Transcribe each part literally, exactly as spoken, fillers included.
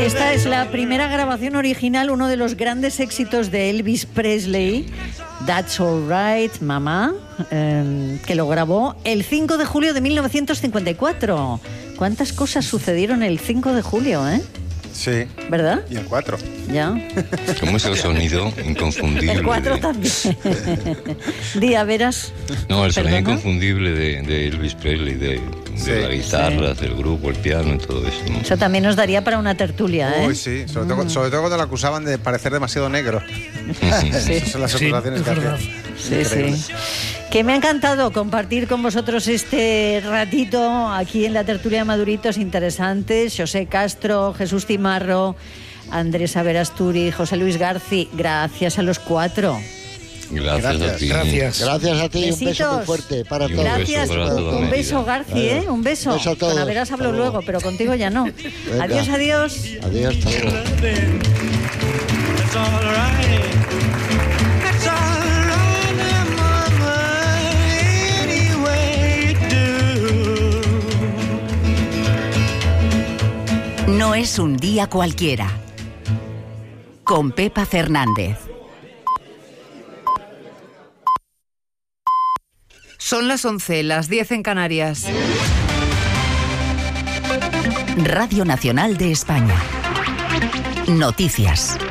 Esta es la primera grabación original, uno de los grandes éxitos de Elvis Presley, That's Alright, Mama, eh, que lo grabó el cinco de julio de mil novecientos cincuenta y cuatro. ¿Cuántas cosas sucedieron el cinco de julio, eh? Sí. ¿Verdad? Y el cuatro. Ya. ¿Cómo es el sonido inconfundible? El cuatro de... también. Día, verás. No, el sonido ¿Perdona? inconfundible de, de Elvis Presley, de, de Sí, la guitarra, sí. del grupo, el piano y todo eso. Eso también nos daría para una tertulia, ¿eh? Uy, sí. Sobre, todo, sobre todo cuando lo acusaban de parecer demasiado negro. Sí. Esas son las acusaciones Sí, que es hacían. verdad. Sí, Increíble. sí. Que me ha encantado compartir con vosotros este ratito aquí en la tertulia de Maduritos interesantes. José Castro, Jesús Timarro, Andrés Averasturi, José Luis Garci. Gracias a los cuatro. Gracias, Gracias, a ti. gracias. Gracias a ti, Besitos. un beso muy fuerte para Y un todos. beso Gracias. para Un, toda un Mérida. beso, Garci, ¿eh? Un beso. Beso a todos. Con Averas hablo Hasta luego. luego, pero contigo ya no. Venga. Adiós, adiós. Adiós, hasta luego. That's all right. That's all right, mama, any way you do. No es un día cualquiera. Con Pepa Fernández. Son las once, las diez en Canarias. Radio Nacional de España. Noticias.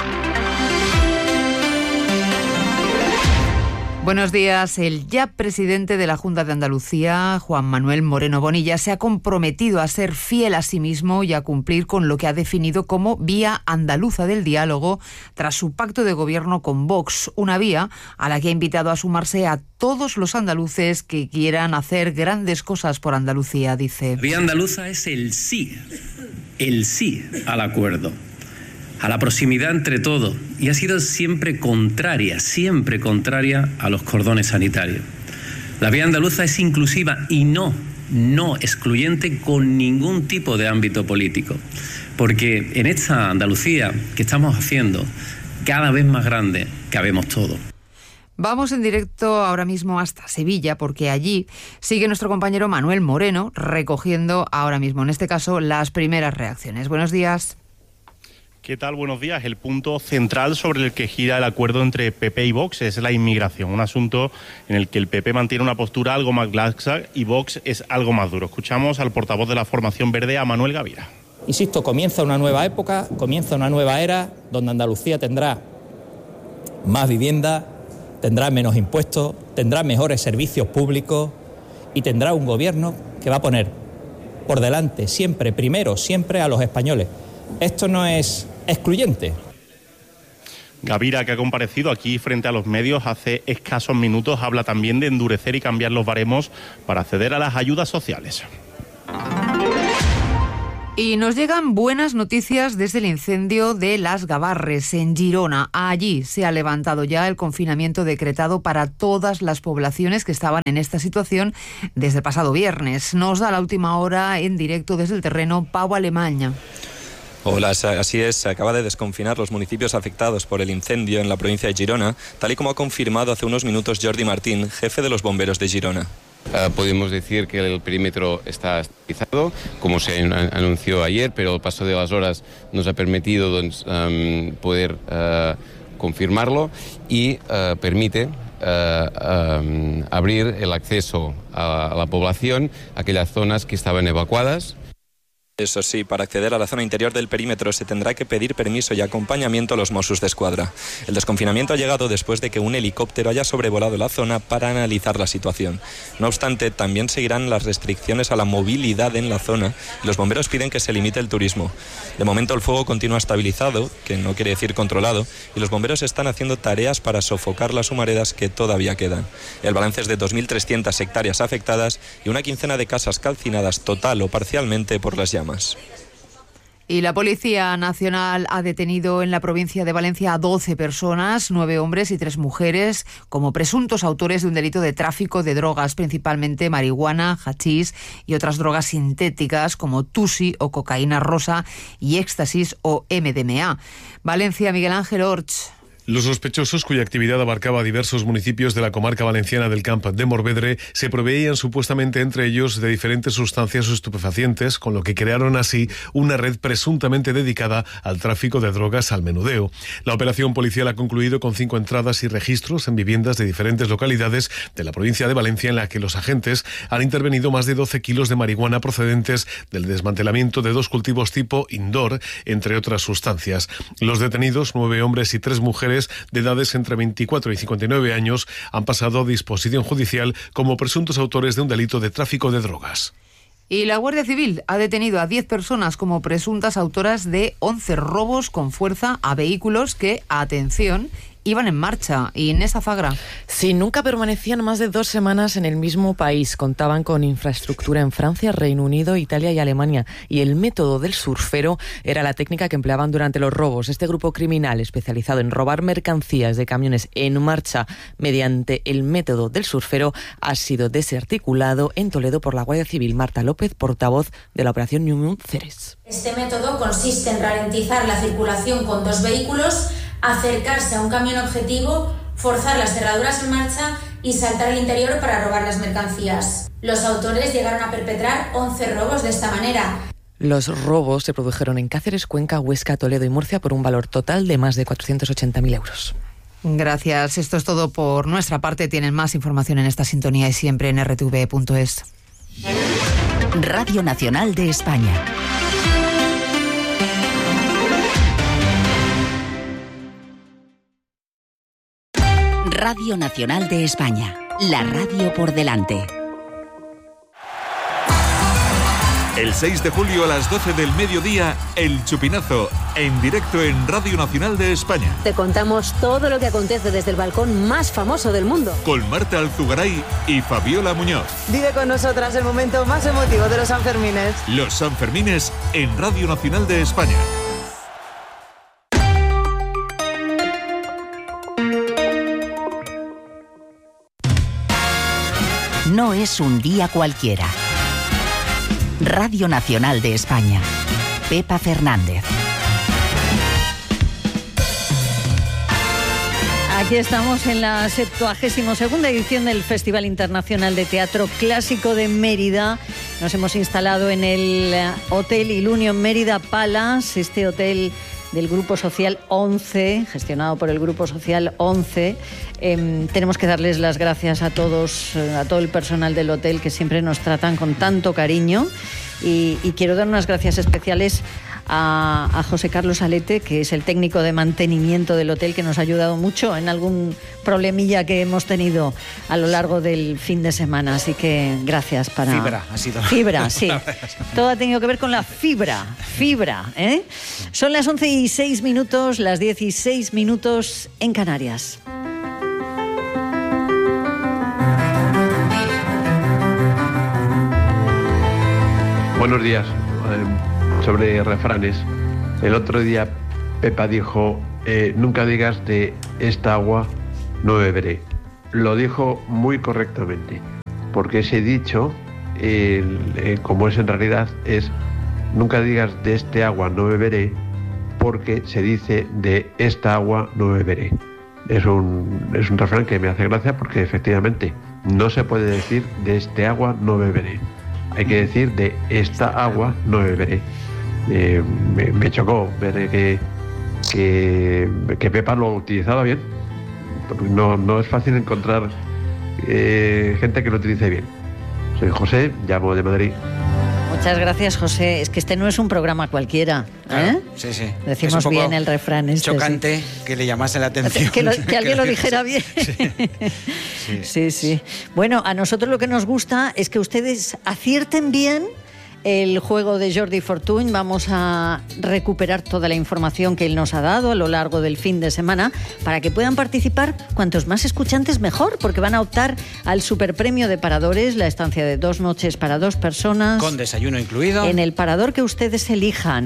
Buenos días. El ya presidente de la Junta de Andalucía, Juan Manuel Moreno Bonilla, se ha comprometido a ser fiel a sí mismo y a cumplir con lo que ha definido como vía andaluza del diálogo tras su pacto de gobierno con Vox, una vía a la que ha invitado a sumarse a todos los andaluces que quieran hacer grandes cosas por Andalucía, dice. La vía andaluza es el sí, el sí al acuerdo, a la proximidad entre todos, y ha sido siempre contraria, siempre contraria a los cordones sanitarios. La vía andaluza es inclusiva y no, no excluyente con ningún tipo de ámbito político, porque en esta Andalucía que estamos haciendo, cada vez más grande, cabemos todos. Vamos en directo ahora mismo hasta Sevilla, porque allí sigue nuestro compañero Manuel Moreno recogiendo ahora mismo, en este caso, las primeras reacciones. Buenos días. ¿Qué tal? Buenos días. El punto central sobre el que gira el acuerdo entre P P y Vox es la inmigración, un asunto en el que el P P mantiene una postura algo más laxa y Vox es algo más duro. Escuchamos al portavoz de la formación verde, a Manuel Gavira. Insisto, comienza una nueva época, comienza una nueva era donde Andalucía tendrá más vivienda, tendrá menos impuestos, tendrá mejores servicios públicos y tendrá un gobierno que va a poner por delante siempre, primero, siempre a los españoles. Esto no es excluyente. Gavira, que ha comparecido aquí frente a los medios hace escasos minutos, habla también de endurecer y cambiar los baremos para acceder a las ayudas sociales. Y nos llegan buenas noticias desde el incendio de Las Gavarres, en Girona. Allí se ha levantado ya el confinamiento decretado para todas las poblaciones que estaban en esta situación desde el pasado viernes. Nos da la última hora en directo desde el terreno Pau Alemanya. Hola, así es, se acaba de desconfinar los municipios afectados por el incendio en la provincia de Girona, tal y como ha confirmado hace unos minutos Jordi Martín, jefe de los bomberos de Girona. Uh, podemos decir que el perímetro está estabilizado, como se anunció ayer, pero el paso de las horas nos ha permitido doncs, um, poder uh, confirmarlo y uh, permite uh, um, abrir el acceso a, a la población a aquellas zonas que estaban evacuadas. Eso sí, para acceder a la zona interior del perímetro se tendrá que pedir permiso y acompañamiento a los Mossos d'Esquadra. El desconfinamiento ha llegado después de que un helicóptero haya sobrevolado la zona para analizar la situación. No obstante, también seguirán las restricciones a la movilidad en la zona y los bomberos piden que se limite el turismo. De momento el fuego continúa estabilizado, que no quiere decir controlado, y los bomberos están haciendo tareas para sofocar las humaredas que todavía quedan. El balance es de dos mil trescientas hectáreas afectadas y una quincena de casas calcinadas total o parcialmente por las llamas. Y la Policía Nacional ha detenido en la provincia de Valencia a doce personas, nueve hombres y tres mujeres, como presuntos autores de un delito de tráfico de drogas, principalmente marihuana, hachís y otras drogas sintéticas como tusi o cocaína rosa y éxtasis o M D M A. Valencia, Miguel Ángel Orch. Los sospechosos, cuya actividad abarcaba diversos municipios de la comarca valenciana del Camp de Morvedre, se proveían supuestamente entre ellos de diferentes sustancias estupefacientes, con lo que crearon así una red presuntamente dedicada al tráfico de drogas al menudeo. La operación policial ha concluido con cinco entradas y registros en viviendas de diferentes localidades de la provincia de Valencia, en la que los agentes han intervenido más de doce kilos de marihuana procedentes del desmantelamiento de dos cultivos tipo indoor, entre otras sustancias. Los detenidos, nueve hombres y tres mujeres, de edades entre veinticuatro y cincuenta y nueve años, han pasado a disposición judicial como presuntos autores de un delito de tráfico de drogas. Y la Guardia Civil ha detenido a diez personas como presuntas autoras de once robos con fuerza a vehículos que, atención, iban en marcha. Inés Azagra. Sí, nunca permanecían más de dos semanas en el mismo país. Contaban con infraestructura en Francia, Reino Unido, Italia y Alemania. Y el método del surfero era la técnica que empleaban durante los robos. Este grupo criminal, especializado en robar mercancías de camiones en marcha mediante el método del surfero, ha sido desarticulado en Toledo por la Guardia Civil. Marta López, portavoz de la operación New Moon Ceres. Este método consiste en ralentizar la circulación con dos vehículos, acercarse a un camión objetivo, forzar las cerraduras en marcha y saltar al interior para robar las mercancías. Los autores llegaron a perpetrar once robos de esta manera. Los robos se produjeron en Cáceres, Cuenca, Huesca, Toledo y Murcia por un valor total de más de cuatrocientos ochenta mil euros. Gracias. Esto es todo por nuestra parte. Tienen más información en esta sintonía y siempre en r t v punto es. Radio Nacional de España. Radio Nacional de España, la radio por delante. El seis de julio a las doce del mediodía, El Chupinazo, en directo en Radio Nacional de España. Te contamos todo lo que acontece desde el balcón más famoso del mundo. Con Marta Alzugaray y Fabiola Muñoz. Vive con nosotras el momento más emotivo de los Sanfermines. Los Sanfermines en Radio Nacional de España. No es un día cualquiera. Radio Nacional de España. Pepa Fernández. Aquí estamos en la septuagésima segunda edición del Festival Internacional de Teatro Clásico de Mérida. Nos hemos instalado en el Hotel Ilunio Mérida Palace, este hotel del Grupo Social once, gestionado por el Grupo Social once. Eh, tenemos que darles las gracias a todos, a todo el personal del hotel, que siempre nos tratan con tanto cariño. Y, y quiero dar unas gracias especiales a, a José Carlos Alete, que es el técnico de mantenimiento del hotel, que nos ha ayudado mucho en algún problemilla que hemos tenido a lo largo del fin de semana. Así que gracias para... Fibra, ha sido. Fibra, sí. Todo ha tenido que ver con la fibra. Fibra, ¿eh? Son las once y seis minutos, las dieciséis minutos en Canarias. Buenos días. Eh, sobre refranes. El otro día Pepa dijo, eh, nunca digas de esta agua no beberé. Lo dijo muy correctamente, porque ese dicho, eh, eh, como es en realidad, es nunca digas de este agua no beberé, porque se dice de esta agua no beberé. Es un, es un refrán que me hace gracia, porque efectivamente no se puede decir de este agua no beberé. Hay que decir de esta agua no beberé. Eh, me, me chocó ver que, que, que Pepa lo utilizaba bien. No, no es fácil encontrar eh, gente que lo utilice bien. Soy José, llamo de Madrid. Muchas gracias, José. Es que este no es un programa cualquiera, ¿eh? Claro, sí, sí. Decimos es un poco bien el refrán este. Chocante, sí. Que le llamase la atención. Que, lo, que alguien que lo dijera bien. Sí. Sí. sí, sí. Bueno, a nosotros lo que nos gusta es que ustedes acierten bien el juego de Jordi Fortuny. Vamos a recuperar toda la información que él nos ha dado a lo largo del fin de semana para que puedan participar cuantos más escuchantes mejor, porque van a optar al superpremio de Paradores, la estancia de dos noches para dos personas. Con desayuno incluido. En el parador que ustedes elijan.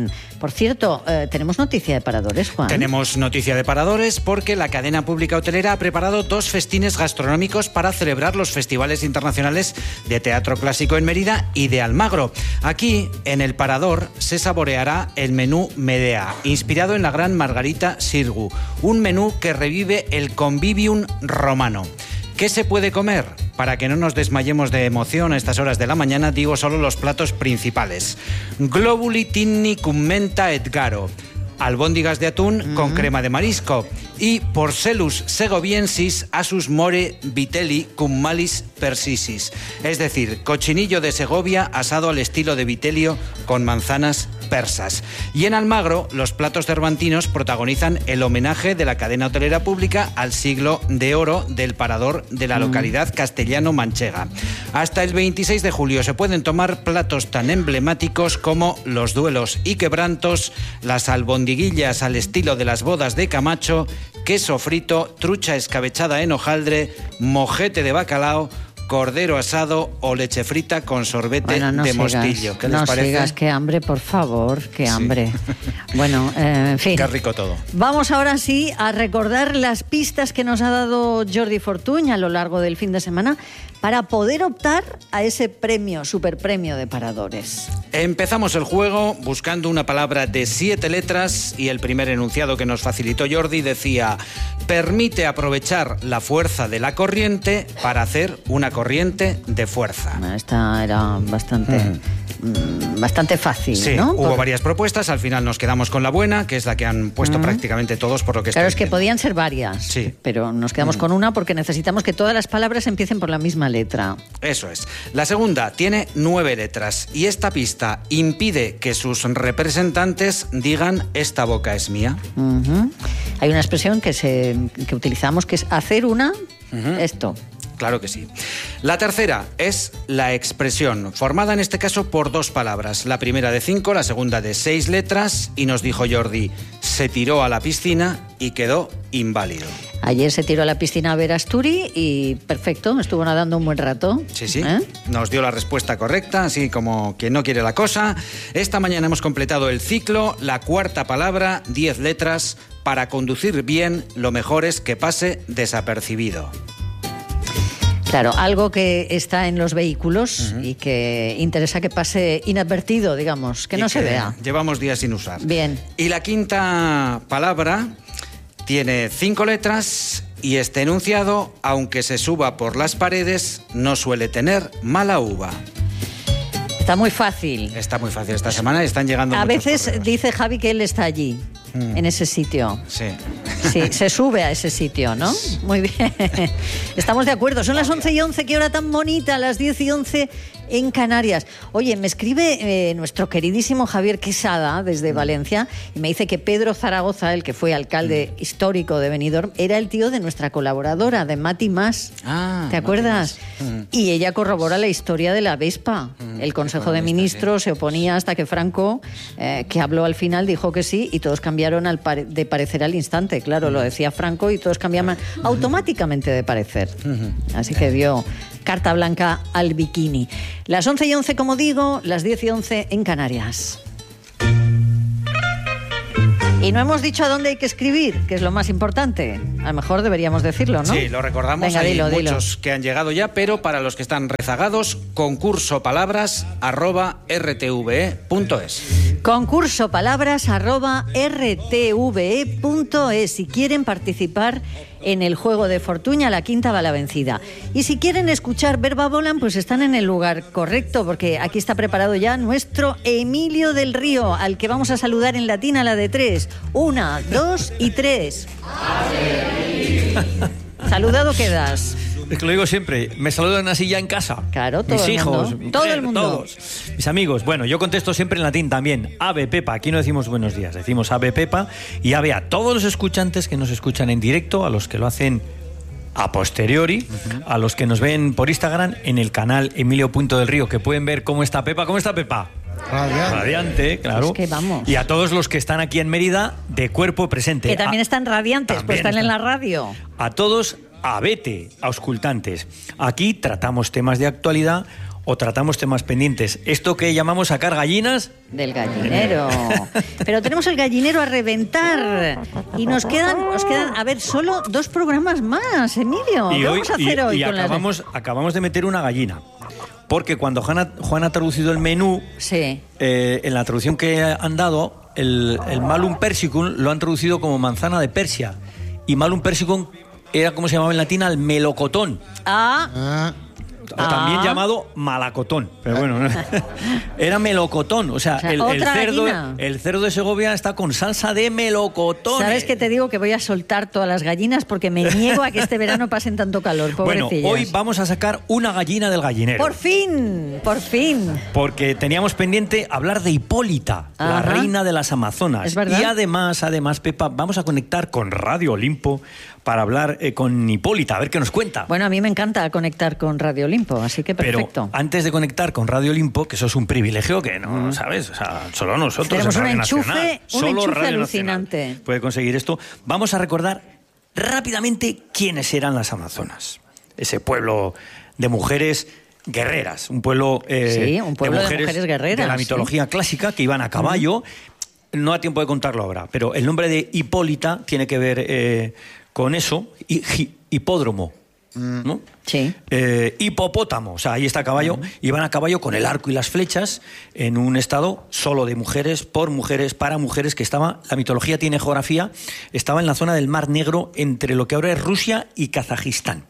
Por cierto, eh, tenemos noticia de paradores, Juan. Tenemos noticia de paradores porque la cadena pública hotelera ha preparado dos festines gastronómicos para celebrar los festivales internacionales de teatro clásico en Mérida y de Almagro. Aquí, en el Parador, se saboreará el menú Medea, inspirado en la gran Margarita Xirgu, un menú que revive el convivium romano. ¿Qué se puede comer? Para que no nos desmayemos de emoción a estas horas de la mañana, digo solo los platos principales. Globuli tinni cum menta et garo, albóndigas de atún mm. con crema de marisco, y Porcellus segoviensis asus more vitelli cum malis persisis, es decir, cochinillo de Segovia asado al estilo de Vitelio con manzanas persas. Y en Almagro, los platos cervantinos protagonizan el homenaje de la cadena hotelera pública al siglo de oro del Parador de la localidad castellano-manchega. Hasta el veintiséis de julio se pueden tomar platos tan emblemáticos como los duelos y quebrantos, las albondiguillas al estilo de las bodas de Camacho, queso frito, trucha escabechada en hojaldre, mojete de bacalao, cordero asado o leche frita con sorbete bueno, no de sigas, mostillo. ¿Qué les no parece? sigas, qué hambre, por favor, qué hambre. Sí. Bueno, eh, en fin. Qué rico todo. Vamos ahora sí a recordar las pistas que nos ha dado Jordi Fortuny a lo largo del fin de semana para poder optar a ese premio, superpremio de paradores. Empezamos el juego buscando una palabra de siete letras y el primer enunciado que nos facilitó Jordi decía: permite aprovechar la fuerza de la corriente para hacer una corriente de fuerza. Esta era bastante, mm. bastante fácil, sí, ¿no? Hubo por... varias propuestas, al final nos quedamos con la buena, que es la que han puesto mm. prácticamente todos por lo que Claro, es estoy que podían ser varias, sí. pero nos quedamos mm. con una porque necesitamos que todas las palabras empiecen por la misma letra. Eso es. La segunda tiene nueve letras y esta pista impide que sus representantes digan esta boca es mía. Uh-huh. Hay una expresión que, se, que utilizamos que es hacer una, uh-huh. esto. Claro que sí. La tercera es la expresión, formada en este caso por dos palabras. La primera de cinco, la segunda de seis letras, y nos dijo Jordi, se tiró a la piscina y quedó inválido. Ayer se tiró a la piscina a ver Asturi y perfecto, estuvo nadando un buen rato. Sí, sí, ¿Eh? Nos dio la respuesta correcta, así como quien no quiere la cosa. Esta mañana hemos completado el ciclo, la cuarta palabra, diez letras. Para conducir bien, lo mejor es que pase desapercibido. Claro, algo que está en los vehículos uh-huh. y que interesa que pase inadvertido, digamos, que y no que se vea. Llevamos días sin usar. Bien. Y la quinta palabra tiene cinco letras y este enunciado, aunque se suba por las paredes, no suele tener mala uva. Está muy fácil. Está muy fácil esta semana y están llegando A muchos veces correos. dice Javi que él está allí, mm. en ese sitio. Sí. Sí, se sube a ese sitio, ¿no? Muy bien. Estamos de acuerdo. Son las once y once, qué hora tan bonita, las diez y once en Canarias. Oye, me escribe eh, nuestro queridísimo Javier Quesada desde mm. Valencia y me dice que Pedro Zaragoza, el que fue alcalde mm. histórico de Benidorm, era el tío de nuestra colaboradora, de Mati Mas. Ah, ¿te acuerdas? Mm. Y ella corrobora la historia de la Vespa. Mm. El Consejo de Ministros sí. se oponía hasta que Franco, eh, que habló al final, dijo que sí y todos cambiaron al pare- de parecer al instante. Claro, lo decía Franco y todos cambiaban automáticamente de parecer. Así que dio carta blanca al bikini. Las once y once, como digo, las diez y once en Canarias. Y no hemos dicho a dónde hay que escribir, que es lo más importante. A lo mejor deberíamos decirlo, ¿no? Sí, lo recordamos. Venga, hay dilo, muchos dilo. que han llegado ya, pero para los que están rezagados, concurso palabras arroba r t v e punto es. Concurso palabras arroba r t v e punto es. Si quieren participar en el juego de Fortuny, a la quinta va la vencida. Y si quieren escuchar Verba Volan, pues están en el lugar correcto, porque aquí está preparado ya nuestro Emilio del Río, al que vamos a saludar en latín a la de tres. Una, dos y tres. Saludado quedas. Es que lo digo siempre, me saludan así ya en casa. Claro, todo mis el hijos, mundo. mi Todo mujer, el mundo. todos. Mis amigos. Bueno, yo contesto siempre en latín también. Ave Pepa. Aquí no decimos buenos días, decimos Ave Pepa. Y ave a todos los escuchantes que nos escuchan en directo, a los que lo hacen a posteriori, uh-huh. a los que nos ven por Instagram en el canal Emilio Punto del Río, que pueden ver cómo está Pepa. ¿Cómo está Pepa? Radiante. Radiante, claro. Es que vamos. Y a todos los que están aquí en Mérida de cuerpo presente. Que también a, están radiantes, pues están, están en la radio. A todos, abete, auscultantes. Aquí tratamos temas de actualidad o tratamos temas pendientes. Esto que llamamos sacar gallinas... Del gallinero. Pero tenemos el gallinero a reventar. Y nos quedan, nos quedan, a ver, solo dos programas más, Emilio. Y ¿Qué hoy, vamos a hacer y, hoy y con las- acabamos, acabamos de meter una gallina. Porque cuando Juan ha, Juan ha traducido el menú, sí. eh, en la traducción que han dado, el, el malum persicum lo han traducido como manzana de Persia. Y malum persicum era como se llamaba en latín al melocotón. Ah. O también Ah. llamado malacotón. Pero bueno, era melocotón. O sea, O sea, el, el otra cerdo, gallina. el cerdo de Segovia está con salsa de melocotón. ¿Sabes que te digo que voy a soltar todas las gallinas porque me niego a que este verano pasen tanto calor, Bueno, pobrecillas? hoy vamos a sacar una gallina del gallinero. Por fin, por fin. Porque teníamos pendiente hablar de Hipólita, la Ajá. reina de las Amazonas. Es verdad. Y además, además, Pepa, vamos a conectar con Radio Olimpo para hablar eh, con Hipólita, a ver qué nos cuenta. Bueno, a mí me encanta conectar con Radio Olimpo, así que Pero perfecto. antes de conectar con Radio Olimpo, que eso es un privilegio que no, ¿sabes? O sea, solo nosotros Tenemos en un Radio enchufe, Nacional, un solo enchufe Radio alucinante. Nacional puede conseguir esto. Vamos a recordar rápidamente quiénes eran las Amazonas. Ese pueblo de mujeres guerreras, un pueblo, eh, Sí, un pueblo de mujeres guerreras, de la sí. mitología clásica que iban a caballo. No da tiempo de contarlo ahora, pero el nombre de Hipólita tiene que ver eh, con eso. Y, hi- hipódromo, ¿no? Sí. Eh, hipopótamo, o sea, ahí está a caballo. Iban a caballo con el arco y las flechas en un estado solo de mujeres, por mujeres, para mujeres, que estaba, la mitología tiene geografía, estaba en la zona del Mar Negro entre lo que ahora es Rusia y Kazajistán.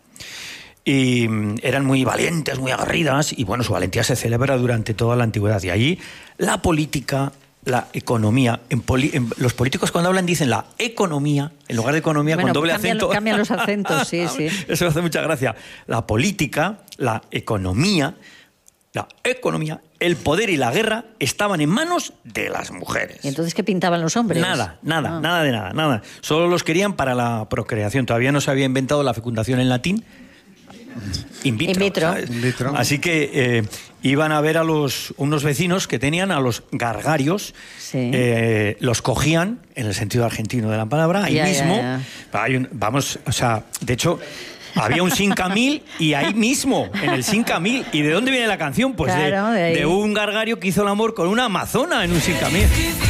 Y mm, eran muy valientes, muy aguerridas, y bueno, su valentía se celebra durante toda la antigüedad. Y allí la política, la economía, en, poli- en- los políticos cuando hablan dicen la economía, en lugar de economía Bueno, con doble cambian- acento. cambian los acentos, sí, sí. Eso me hace mucha gracia. La política, la economía, la economía, el poder y la guerra estaban en manos de las mujeres. ¿Y entonces qué pintaban los hombres? Nada, nada, Ah. nada de nada, nada. Solo los querían para la procreación. Todavía no se había inventado la fecundación en latín. In vitro. In vitro. ¿sabes? In vitro. Así que eh, iban a ver a los unos vecinos que tenían a los gargarios, Sí. eh, los cogían, en el sentido argentino de la palabra, ahí Ya, ya, mismo. ya. Hay un- vamos, o sea, de hecho, había un Sincamil y ahí mismo, en el Sincamil. ¿Y de dónde viene la canción? Pues de- Claro, de ahí. de un gargario que hizo el amor con una amazona en un Sincamil.